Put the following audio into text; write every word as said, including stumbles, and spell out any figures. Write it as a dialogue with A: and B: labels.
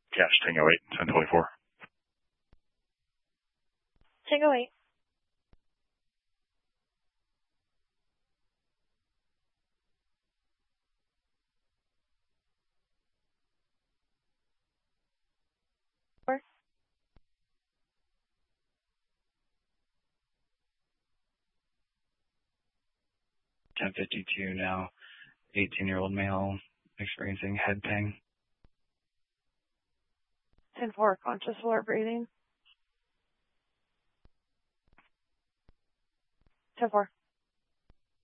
A: Cash Tango eight, ten twenty-four.
B: Tango eight. Four.
C: ten fifty-two now, eighteen-year-old male experiencing head pain.
B: ten four, conscious alert breathing. ten four.